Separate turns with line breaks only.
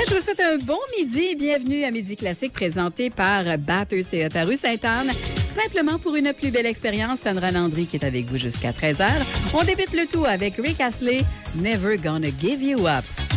Je vous souhaite un bon midi. Bienvenue à Midi Classique présenté par Bathurst Toyota rue Sainte-Anne. Simplement pour une plus belle expérience, Sandra Landry qui est avec vous jusqu'à 13h. On débute le tout avec Rick Astley, Never Gonna Give You Up.